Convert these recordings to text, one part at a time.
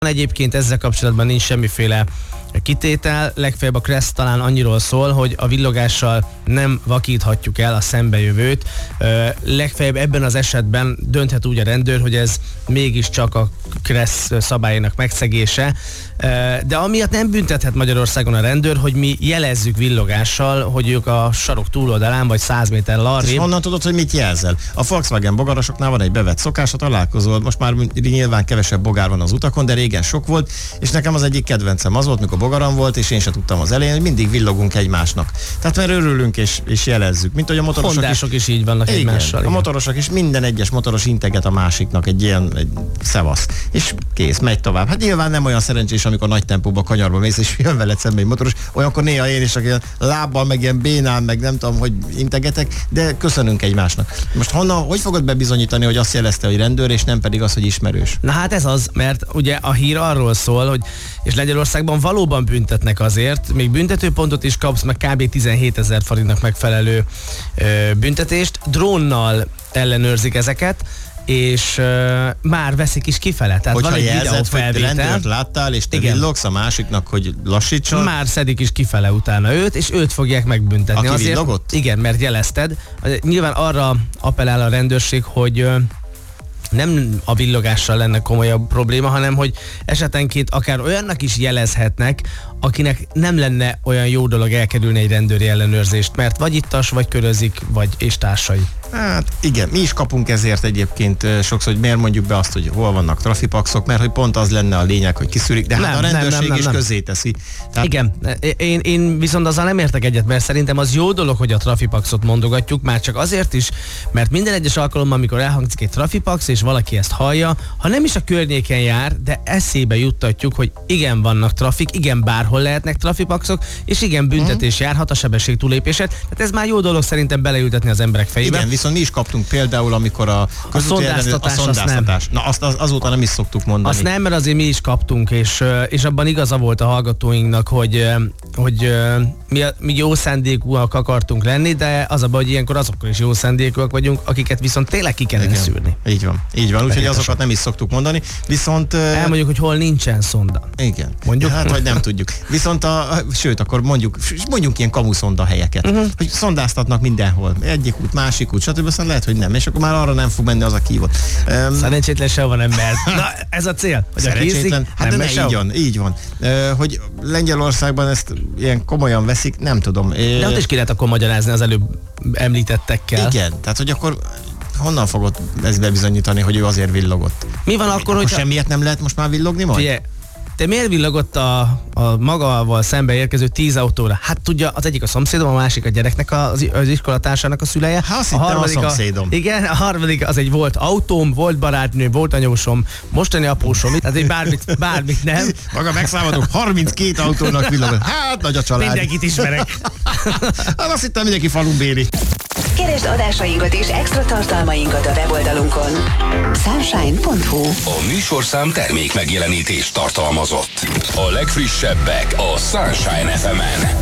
Egyébként ezzel kapcsolatban nincs semmiféle kitétel, legfeljebb a Kressz talán annyiról szól, hogy a villogással nem vakíthatjuk el a szembejövőt. Legfeljebb ebben az esetben dönthet úgy a rendőr, hogy ez mégiscsak a Kressz szabályának megszegése. De amiatt nem büntethet Magyarországon a rendőr, hogy mi jelezzük villogással, hogy ők a sarok túloldalán vagy 100 méterrel arrébb. És honnan tudod, hogy mit jelzel? A Volkswagen bogarosoknál van egy bevett szokás, ha találkozol, most már nyilván kevesebb bogár van az utakon, de régen sok volt, és nekem az egyik kedvencem az volt, mikor bogaram volt, és én sem tudtam az elején, hogy mindig villogunk egymásnak. Tehát mert örülünk és jelezzük, mint hogy a motorosok Hondások is így vannak egymással. A motorosok is, minden egyes motoros integet a másiknak egy szevasz. És kész, megy tovább. Hát nyilván nem olyan szerencsés, amikor nagy tempóba kanyarba mész, és jön veled szembe egy motoros, olyankor néha én is ilyen lábbal, meg ilyen bénán, meg nem tudom, hogy integetek, de köszönünk egymásnak. Most hogy fogod bebizonyítani, hogy azt jelezte, hogy rendőr, és nem pedig az, hogy ismerős? Na hát ez az, mert ugye a hír arról szól, hogy és Lengyelországban valóban büntetnek azért, még büntetőpontot is kapsz, meg kb. 17 000 forintnak megfelelő büntetést. Drónnal ellenőrzik ezeket, és már veszik is kifele. Tehát hogyha van egy jelzett, hogy rendőrt láttál, és te villogsz a másiknak, hogy lassítson. Már szedik is kifele utána őt, és őt fogják megbüntetni. Aki villogott? Igen, mert jelezted. Nyilván arra appellál a rendőrség, hogy nem a villogással lenne komolyabb probléma, hanem hogy esetenként akár olyannak is jelezhetnek, akinek nem lenne olyan jó dolog elkerülni egy rendőri ellenőrzést, mert vagy ittas, vagy körözik, vagy és társai. Hát igen, mi is kapunk ezért egyébként sokszor, hogy miért mondjuk be azt, hogy hol vannak trafipaxok, mert hogy pont az lenne a lényeg, hogy kiszűrik, de hát a rendőrség is közzéteszi. Tehát... Igen, én viszont azzal nem értek egyet, mert szerintem az jó dolog, hogy a trafipaxot mondogatjuk, már csak azért is, mert minden egyes alkalommal, amikor elhangzik egy trafipax, és valaki ezt hallja, ha nem is a környéken jár, de eszébe juttatjuk, hogy igen, vannak trafik, igen, bárhol lehetnek trafipaxok, és igen, büntetés járhat a sebesség túlépéset. Tehát ez már jó dolog szerintem beleültetni az emberek fejébe. Igen, viszont mi is kaptunk például, amikor a szondáztatás. Na azt azóta nem is szoktuk mondani. Azt nem, mert azért mi is kaptunk, és abban igaza volt a hallgatóinknak, hogy mi jó szándékúak akartunk lenni, de az a baj, hogy ilyenkor azokkal is jó szándékúak vagyunk, akiket viszont tényleg ki kellene szűrni. Így van, úgyhogy azokat nem is szoktuk mondani. Viszont... elmondjuk, hogy hol nincsen szonda. Igen. Mondjuk? Hát, vagy nem tudjuk. Viszont sőt, akkor mondjuk ilyen kamuszonda helyeket, hogy szondáztatnak mindenhol. Egyik út, másik út, stb. Aztán lehet, hogy nem, és akkor már arra nem fog menni az a kívot. Szerencsétlen sehova nem mehet. Na, ez a cél. Hogy szerencsétlen, hát de így van. Hogy Lengyelországban ezt ilyen komolyan veszik, nem tudom. De ott is ki lehet akkor magyarázni az előbb említettekkel. Igen, tehát hogy akkor honnan fogod ezt bebizonyítani, hogy ő azért villogott? Mi van akkor, hogy semmiért nem lehet most már villogni majd? Figyelj, te miért villogott a magával szembe érkező 10 autóra? Hát tudja, az egyik a szomszédom, a másik a gyereknek az iskolatársának a szüleje. Hát azt hittem a szomszédom. Igen, a harmadik az egy volt autóm, volt barátnő, volt anyósom, mostani apósom, tehát bármit nem. Maga megszámadok, 32 autónak villogott. Hát nagy a család. Mindenkit ismerek. Hát azt hittem, mindenki falumbéri. Keresd adásainkat és extra tartalmainkat a weboldalunkon. Sunshine.hu. A műsorszám termék megjelenítést tartalmazott. A legfrissebbek a Sunshine FM-en.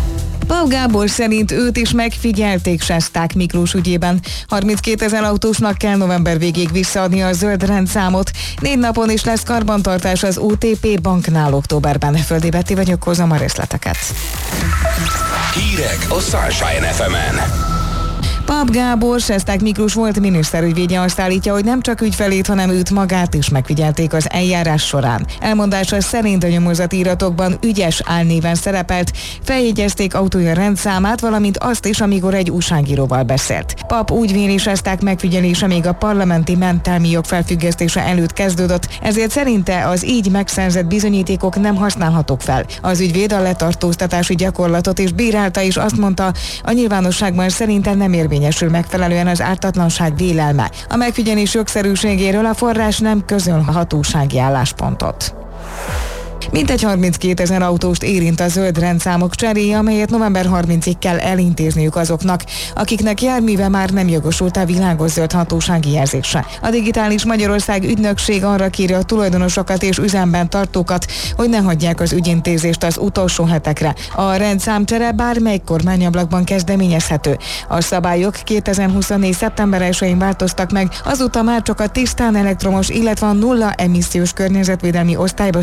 Pap Gábor szerint őt is megfigyelték Sesták Miklós ügyében. 32 000 autósnak kell november végéig visszaadni a zöld rendszámot. 4 napon is lesz karbantartás az OTP banknál októberben. Földi Betty vagyok, hozom a részleteket. Hírek a Sunshine FM-en. Pap Gábor, Sesták Miklós volt miniszterügyvédje azt állítja, hogy nem csak ügyfelét, hanem őt magát is megfigyelték az eljárás során. Elmondása szerint a nyomozati iratokban ügyes álnéven szerepelt, feljegyezték autója rendszámát, valamint azt is, amikor egy újságíróval beszélt. Pap úgy véli, Sesták megfigyelése még a parlamenti mentelmi jog felfüggesztése előtt kezdődött, ezért szerinte az így megszerzett bizonyítékok nem használhatók fel. Az ügyvéd a letartóztatási gyakorlatot is bírálta, és azt mondta, a nyilvánosságban szerinte nem érvényesül megfelelően az ártatlanság vélelme. A megfigyelés jogszerűségéről a forrás nem közöl hatósági álláspontot. Mintegy 32 000 autóst érint a zöld rendszámok cseréje, amelyet november 30-ig kell elintézniük azoknak, akiknek járműve már nem jogosult a világos zöld hatósági jelzésre. A Digitális Magyarország ügynökség arra kéri a tulajdonosokat és üzemben tartókat, hogy ne hagyják az ügyintézést az utolsó hetekre. A rendszámcsere bármely kormányablakban kezdeményezhető. A szabályok 2024. szeptember 1-én változtak meg, azóta már csak a tisztán elektromos, illetve a nulla emissziós környezetvédelmi osztályba